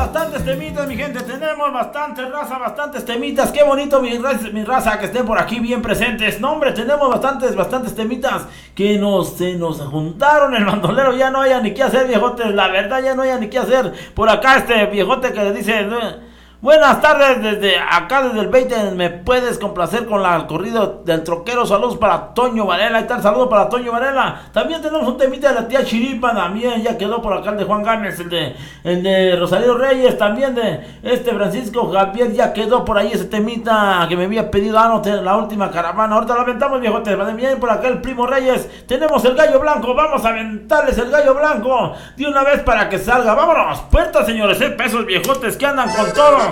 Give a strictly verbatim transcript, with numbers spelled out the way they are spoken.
bastantes temitas, mi gente. Tenemos bastantes raza, bastantes temitas. Qué bonito, mi raza, mi raza, que estén por aquí bien presentes. No, hombre, tenemos bastantes, bastantes temitas que nos, se nos juntaron. El bandolero ya no haya ni qué hacer, viejotes. La verdad, ya no haya ni qué hacer. Por acá, este viejote que le dice: buenas tardes, desde acá, desde el veinte, me puedes complacer con la, el corrido del troquero. Saludos para Toño Varela. Ahí está el saludo para Toño Varela. También tenemos un temita de la tía Chiripa. También ya quedó por acá el de Juan Gámez, el de, el de Rosario Reyes. También de este Francisco Javier. Ya quedó por ahí ese temita que me había pedido anote en la última caravana. Ahorita lo aventamos, viejotes. Bien por acá el Primo Reyes. Tenemos el gallo blanco. Vamos a aventarles el gallo blanco de una vez para que salga. Vámonos. Puertas, señores. Eh, pesos, viejotes, que andan con todo.